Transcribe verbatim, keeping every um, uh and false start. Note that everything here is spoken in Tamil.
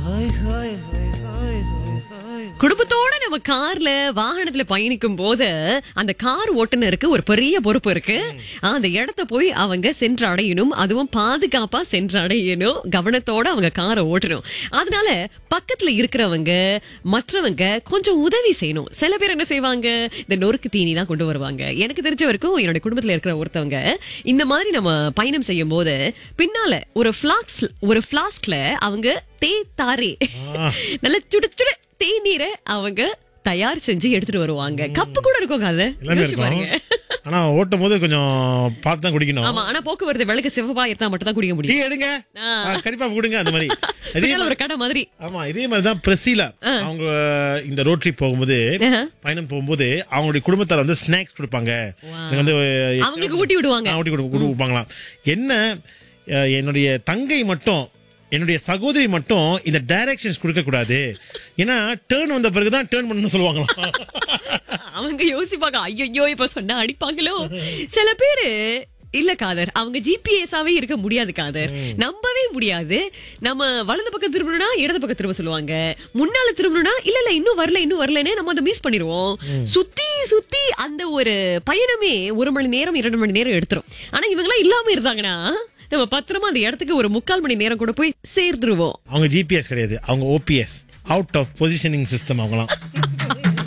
குடும்பத்தோட நம்ம கார்ல வாகனத்துல பயணிக்கும் போது அந்த கார் ஓட்டுநருக்கு ஒரு பெரிய பொறுப்பு இருக்கு. அந்த இடத்த போய் அவங்க சென்று அடையணும், அதுவும் பாதுகாப்பா சென்று அடையணும், கவனத்தோட அவங்க காரை ஓட்டணும். அதனால பக்கத்துல இருக்கிறவங்க மற்றவங்க கொஞ்சம் உதவி செய்யணும். சில பேர் என்ன செய்வாங்க, இந்த நொறுக்கு தீனி தான் கொண்டு வருவாங்க. எனக்கு தெரிஞ்ச வரைக்கும் என்னோட குடும்பத்துல இருக்கிற ஒருத்தவங்க இந்த மாதிரி நம்ம பயணம் செய்யும் போது பின்னால ஒரு பிளாக்ஸ் ஒரு பிளாஸ்க்ல அவங்க தே தாரே நல்ல சுட சுட தேநீரை அவங்க தயார் செஞ்சு எடுத்துட்டு வருவாங்க. கப்பு கூட இருக்கும். ஆனா ஓட்டும் போது கொஞ்சம் பார்த்து தான் குடிக்கணும். ஆமா, ஆனா போக்குவரத்து விளக்கு சிவப்பா இருந்தா மட்டும் தான் குடிக்க முடியும். எடுங்க கண்டிப்பா கொடுங்க அந்த மாதிரி. ஒரு கடை மாதிரி. ஆமா, இதே மாதிரிதான் பிரசீலா அவங்க இந்த ரோட் ட்ரிப் போகும்போது பயணம் போகும்போது அவங்களுடைய குடும்பத்தார் வந்து ஸ்நாக்ஸ் கொடுப்பாங்க, வந்து அவங்களுக்கு ஊட்டி விடுவாங்க ஊட்டி கொடுப்பாங்களாம். என்ன என்னுடைய தங்கை மட்டும் என்னுடைய சகோதரி மட்டும் இந்த டைரக்ஷன்ஸ் கொடுக்க கூடாது, ஏன்னா டர்ன் வந்த பிறகுதான் டர்ன் பண்ணணும்னு சொல்லுவாங்களாம். அவங்க யோசிப்பாங்க, ஐயோ இப்ப சொன்னா அடிப்பாங்களோ. சில பேரு இல்ல காதர், அவங்க ஜிபிஎஸ்ஸாவே இருக்க முடியாது காதர், நம்பவே முடியாது. நம்ம வலது பக்கம் திரும்பணும்னா இடது பக்கம் திரும்ப சொல்லுவாங்க, முன்னால திரும்பணும்னா இல்ல இல்ல இன்னும் வரல இன்னும் வரலன்னு நம்ம அதை மிஸ் பண்ணிடுவோம். சுத்தி சுத்தி அந்த ஒரு பயணமே ஒரு மணி நேரம் இரண்டு மணி நேரம் எடுத்துரும். ஆனா இவங்க இல்லாம இருந்தாங்கன்னா நம்ம பத்திரமா அந்த இடத்துக்கு ஒரு முக்கால் மணி நேரம் கூட போய் சேர்ந்துருவோம். அவங்க ஜிபிஎஸ் கிடையாது, அவங்க OPS, out of positioning system அவங்களாம்.